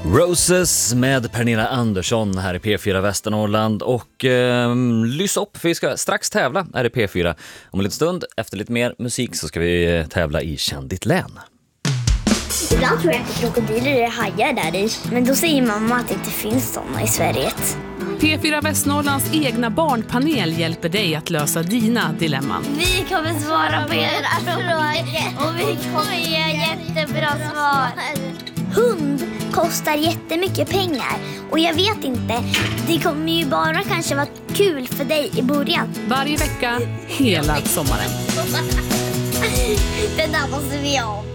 Roses med Pernilla Andersson här i P4 Västernorrland och lyssna upp för vi ska strax tävla här i P4. Om en liten stund, efter lite mer musik så ska vi tävla i Känn ditt län. Ibland tror jag att krokodiler är hajar där i, men då säger mamma att det inte finns sådana i Sverige. P4 Västernorrlands egna barnpanel hjälper dig att lösa dina dilemman. Vi kommer svara på era frågor och vi kommer ge jättebra svar. Hund kostar jättemycket pengar och jag vet inte, det kommer ju bara kanske vara kul för dig i början. Varje vecka, hela sommaren. Den där måste vi ha.